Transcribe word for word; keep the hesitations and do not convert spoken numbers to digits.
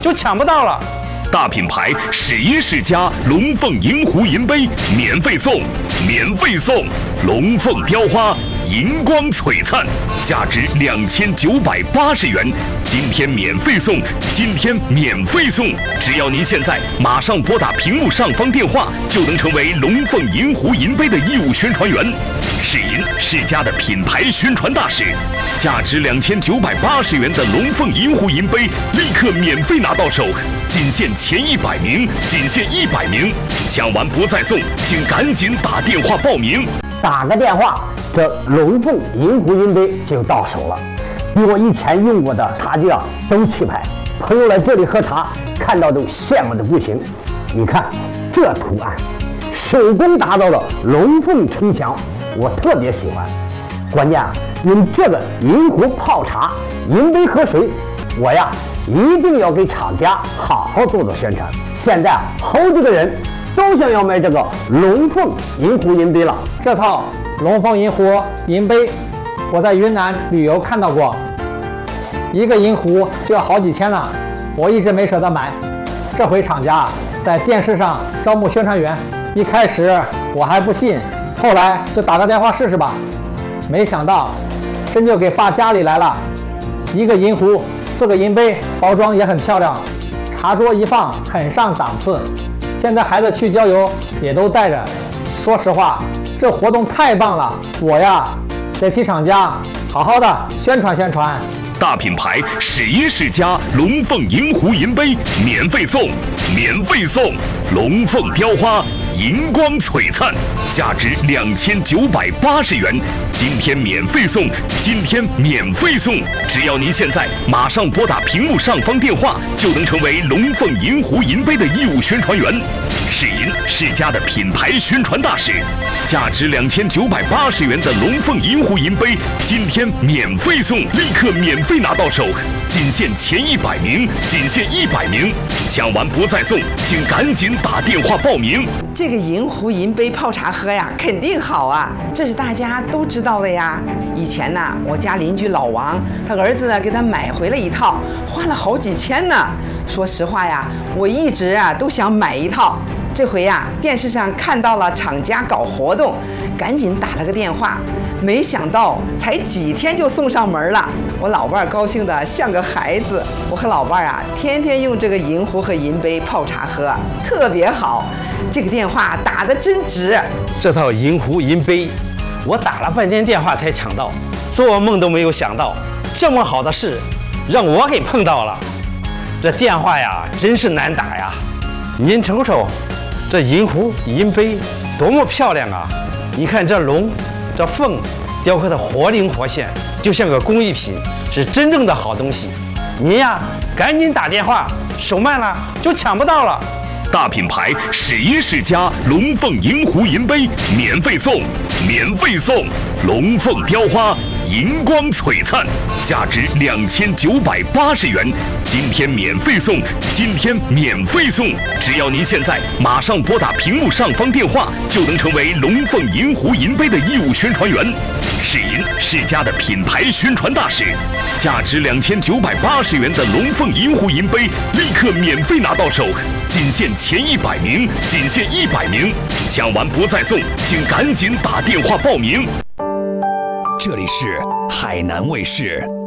就抢不到了。 大品牌史一世家龙凤银壶银杯免费送，免费送龙凤雕花银光璀璨，价值两千九百八十元，今天免费送，今天免费送，只要您现在马上拨打屏幕上方电话，就能成为龙凤银壶银杯的义务宣传员。世银世家的品牌宣传大使，价值两千九百八十元的龙凤银壶银杯立刻免费拿到手，仅限前一百名，仅限一百名，抢完不再送，请赶紧打电话报名。 打个电话，这龙凤银壶银杯就到手了，比我以前用过的茶具啊都气派。朋友来这里喝茶，看到都羡慕的不行。你看这图案，手工打造的龙凤城墙，我特别喜欢。关键啊，用这个银壶泡茶，银杯喝水，我呀一定要给厂家好好做做宣传。现在啊，好几个人都想要买这个龙凤银壶银杯了。 这套龙凤银壶银杯，我在云南旅游看到过，一个银壶就要好几千呢，我一直没舍得买。这回厂家在电视上招募宣传员，一开始我还不信，后来就打个电话试试吧。没想到真就给发家里来了，一个银壶，四个银杯，包装也很漂亮，茶桌一放很上档次。现在孩子去郊游也都带着。说实话，这活动太棒了，我呀得替厂家好好的宣传宣传。 大品牌史一世家龙凤银壶银杯免费送，免费送龙凤雕花银光璀璨，价值两千九百八十元，今天免费送，今天免费送，只要您现在马上拨打屏幕上方电话，就能成为龙凤银壶银杯的义务宣传员。世银世家的品牌宣传大使，价值两千九百八十元的龙凤银壶银杯，今天免费送，立刻免费拿到手，仅限前一百名，仅限一百名，抢完不再送，请赶紧打电话报名。 这个银壶银杯泡茶喝呀，肯定好啊，这是大家都知道的呀。以前呢，我家邻居老王，他儿子呢给他买回了一套，花了好几千呢。说实话呀，我一直啊都想买一套。这回呀，电视上看到了厂家搞活动，赶紧打了个电话，没想到才几天就送上门了。我老伴儿高兴得像个孩子，我和老伴儿啊，天天用这个银壶和银杯泡茶喝，特别好。这个电话打得真值。 这套银壶银杯，我打了半天电话才抢到，做梦都没有想到，这么好的事让我给碰到了。这电话呀，真是难打呀！您瞅瞅，这银壶银杯多么漂亮啊！你看这龙、这凤雕刻的活灵活现，就像个工艺品，是真正的好东西。您呀，赶紧打电话，手慢了就抢不到了。 大品牌史一世家龙凤银壶银杯免费送，免费送龙凤雕花银光璀璨，价值两千九百八十元，今天免费送，今天免费送，只要您现在马上拨打屏幕上方电话，就能成为龙凤银壶银杯的义务宣传员。世银世家的品牌宣传大使，价值两千九百八十元的龙凤银壶银杯立刻免费拿到手，仅限前一百名，仅限一百名，抢完不再送，请赶紧打电话报名。 这里是海南卫视。